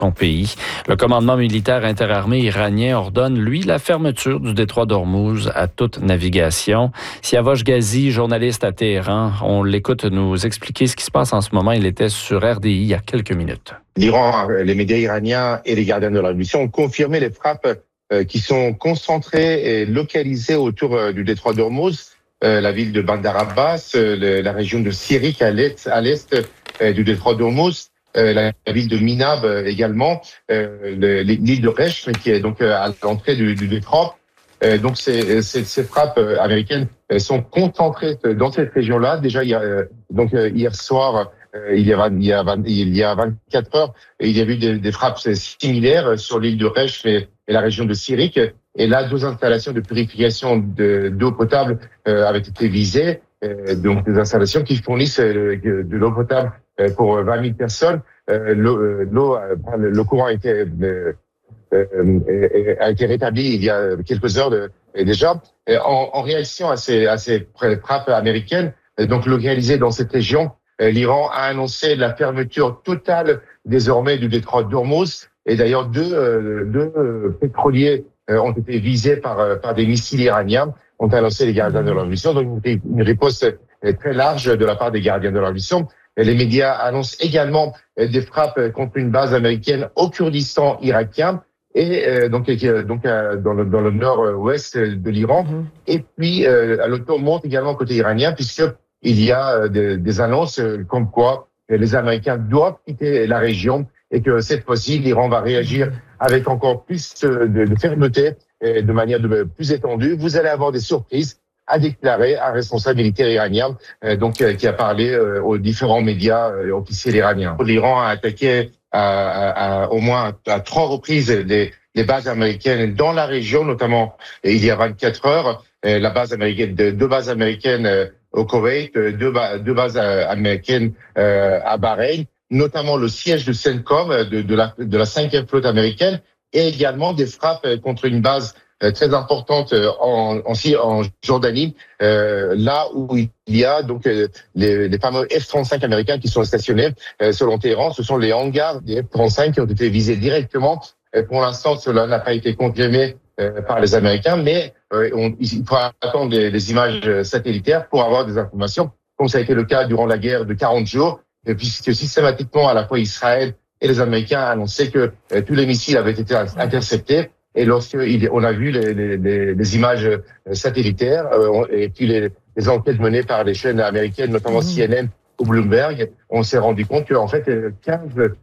son pays. Le commandement militaire interarmé iranien ordonne, lui, la fermeture du détroit d'Ormuz à toute navigation. Siavash Ghazi, journaliste à Téhéran, on l'écoute nous expliquer ce qui se passe en ce moment. Il était sur RDI il y a quelques minutes. L'Iran, les médias iraniens et les gardiens de la révolution ont confirmé les frappes qui sont concentrées et localisées autour du détroit d'Ormuz, la ville de Bandar Abbas, la région de Sirik à l'est du détroit d'Ormuz, la ville de Minab également, l'île de Resh qui est donc à l'entrée du détroit. Donc ces frappes américaines sont concentrées dans cette région-là. Déjà hier soir, il y a 24 heures, il y a eu des frappes similaires sur l'île de Resh et la région de Sirik. Et là, 2 installations de purification d'eau potable avaient été visées. Donc des installations qui fournissent de l'eau potable pour 20 000 personnes. Le courant a été rétabli il y a quelques heures déjà. En réaction à ces frappes américaines, donc localisées dans cette région, l'Iran a annoncé la fermeture totale désormais du détroit d'Ormuz. Et d'ailleurs, deux pétroliers ont été visés par des missiles iraniens, ont annoncé les gardiens de la révolution. Donc une riposte très large de la part des gardiens de la révolution. Et les médias annoncent également des frappes contre une base américaine au Kurdistan irakien et donc dans le nord-ouest de l'Iran. Et puis le ton monte également côté iranien puisque il y a des annonces comme quoi les Américains doivent quitter la région et que cette fois-ci l'Iran va réagir avec encore plus de fermeté et de manière plus étendue. Vous allez avoir des surprises, a déclaré un responsable militaire iranien, qui a parlé aux différents médias officiels iraniens. L'Iran a attaqué au moins à 3 reprises les bases américaines dans la région, notamment il y a 24 heures, la base américaine, 2 bases américaines au Koweït, 2 bases américaines à Bahreïn, notamment le siège de CENTCOM de la 5e flotte américaine, et également des frappes contre une base très importante en Jordanie, là où il y a donc les fameux F-35 américains qui sont stationnés. Selon Téhéran, ce sont les hangars des F-35 qui ont été visés directement. Pour l'instant, cela n'a pas été confirmé par les Américains, mais il faut attendre les images satellitaires pour avoir des informations, comme ça a été le cas durant la guerre de 40 jours, puisque systématiquement, à la fois Israël et les Américains annonçaient que tous les missiles avaient été interceptés. Et on a vu les images satellitaires et puis les enquêtes menées par les chaînes américaines, notamment CNN ou Bloomberg, on s'est rendu compte qu'en fait 15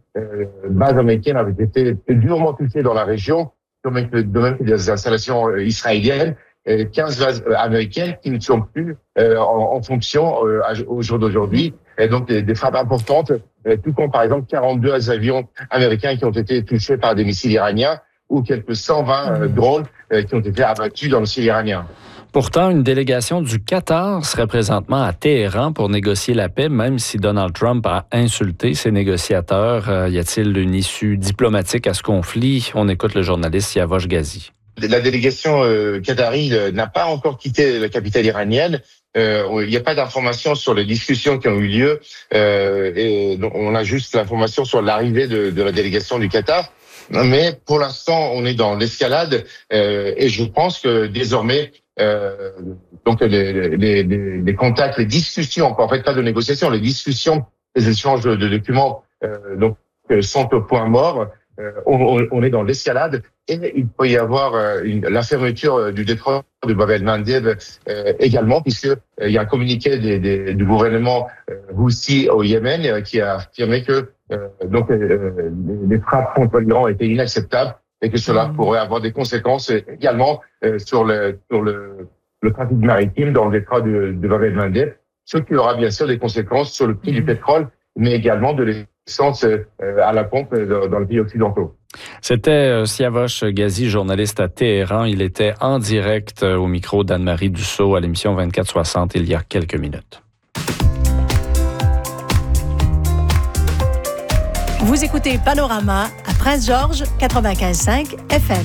bases américaines avaient été durement touchées dans la région, de même que des installations israéliennes, 15 bases américaines qui ne sont plus en fonction au jour d'aujourd'hui. Et donc des frappes importantes, tout comme par exemple 42 avions américains qui ont été touchés par des missiles iraniens, ou quelques 120 drones qui ont été abattus dans le ciel iranien. Pourtant, une délégation du Qatar serait présentement à Téhéran pour négocier la paix, même si Donald Trump a insulté ses négociateurs. Y a-t-il une issue diplomatique à ce conflit? On écoute le journaliste Siavash Ghazi. La délégation qatari n'a pas encore quitté la capitale iranienne. Il n'y a pas d'informations sur les discussions qui ont eu lieu. Et donc on a juste l'information sur l'arrivée de la délégation du Qatar. Mais pour l'instant, on est dans l'escalade et je pense que désormais, donc les contacts, les discussions, en fait pas de négociations, les discussions, les échanges de documents, sont au point mort. On est dans l'escalade et il peut y avoir la fermeture du détroit de Bab el-Mandeb également, puisque il y a un communiqué du gouvernement Houthi au Yémen qui a affirmé que les frappes contre l'Iran étaient inacceptables et que cela pourrait avoir des conséquences également sur le trafic maritime dans le détroit de Bab el-Mandeb, ce qui aura bien sûr des conséquences sur le prix du pétrole, mais également de l'essence à la pompe dans les pays occidentaux. C'était Siavash Ghazi, journaliste à Téhéran. Il était en direct au micro d'Anne-Marie Dussault à l'émission 24/60 il y a quelques minutes. Vous écoutez Panorama à Prince-Georges 95.5 FM.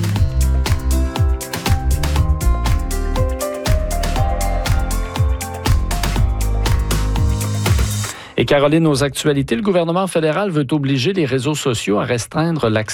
Et Caroline, aux actualités, le gouvernement fédéral veut obliger les réseaux sociaux à restreindre l'accès